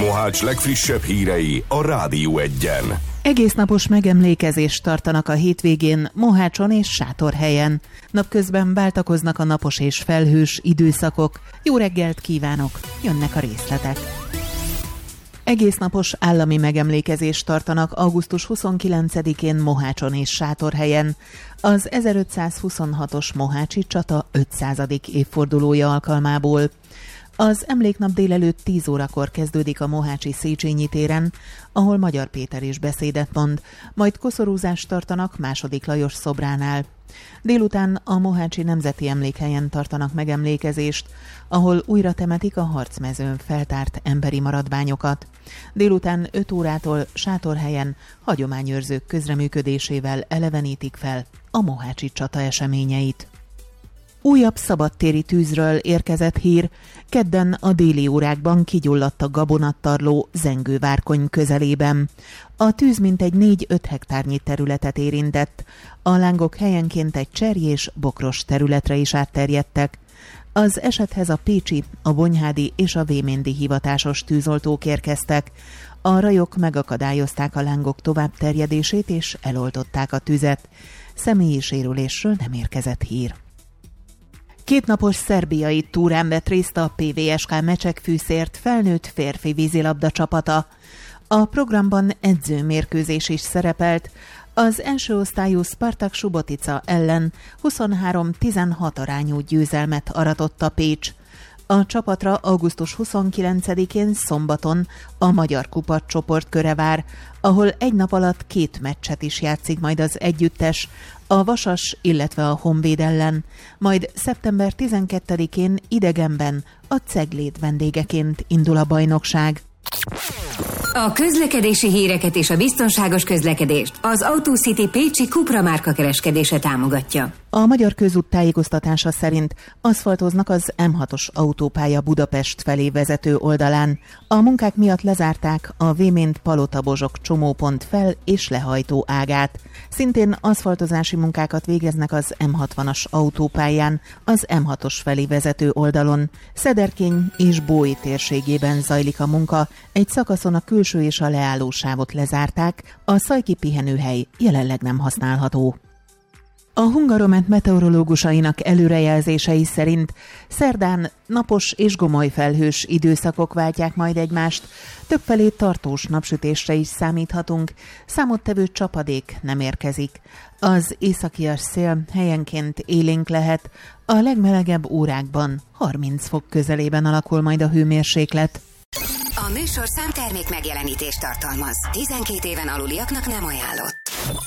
Mohács legfrissebb hírei a Rádió Egyen. Egésznapos megemlékezést tartanak a hétvégén Mohácson és Sátorhelyen. Napközben váltakoznak a napos és felhős időszakok. Jó reggelt kívánok! Jönnek a részletek. Egésznapos állami megemlékezést tartanak augusztus 29-én Mohácson és Sátorhelyen. Az 1526-os mohácsi csata 500. évfordulója alkalmából. Az emléknap délelőtt 10 órakor kezdődik a mohácsi Széchenyi téren, ahol Magyar Péter is beszédet mond, majd koszorúzást tartanak II. Lajos szobránál. Délután a Mohácsi Nemzeti Emlékhelyen tartanak megemlékezést, ahol újra temetik a harcmezőn feltárt emberi maradványokat. Délután 5 órától Sátorhelyen hagyományőrzők közreműködésével elevenítik fel a mohácsi csata eseményeit. Újabb szabadtéri tűzről érkezett hír. Kedden a déli órákban kigyulladt a gabonattarló Zengővárkony közelében. A tűz mintegy 4-5 hektárnyi területet érintett. A lángok helyenként egy cserjés, bokros területre is átterjedtek. Az esethez a pécsi, a bonyhádi és a véméndi hivatásos tűzoltók érkeztek. A rajok megakadályozták a lángok tovább terjedését és eloltották a tüzet. Személyi sérülésről nem érkezett hír. Kétnapos szerbiai túrán vett részt a PVSK Mecsekfűszért felnőtt férfi vízilabda csapata. A programban edzőmérkőzés is szerepelt. Az első osztályú Spartak Subotica ellen 23-16 arányú győzelmet aratott a Pécs. A csapatra augusztus 29-én szombaton a Magyar Kupa csoportköre vár, ahol egy nap alatt 2 meccset is játszik majd az együttes, a Vasas, illetve a Honvéd ellen, majd szeptember 12-én idegenben a Cegléd vendégeként indul a bajnokság. A közlekedési híreket és a biztonságos közlekedést az AutoCity pécsi Cupra márka kereskedése támogatja. A Magyar Közút tájékoztatása szerint aszfaltoznak az M6-os autópálya Budapest felé vezető oldalán. A munkák miatt lezárták a Vémént-Palotabozsok csomópont fel- és lehajtó ágát. Szintén aszfaltozási munkákat végeznek az M60-as autópályán, az M6-os felé vezető oldalon. Szederkény és Bói térségében zajlik a munka, egy szakaszon a külső és a leállósávot lezárták, a Szajki pihenőhely jelenleg nem használható. A Hungaromet meteorológusainak előrejelzései szerint szerdán napos és gomoly felhős időszakok váltják majd egymást, többfelé tartós napsütésre is számíthatunk, számottevő csapadék nem érkezik. Az északias szél helyenként élénk lehet, a legmelegebb órákban 30 fok közelében alakul majd a hőmérséklet. A műsorszám termék megjelenítést tartalmaz. 12 éven aluliaknak nem ajánlott.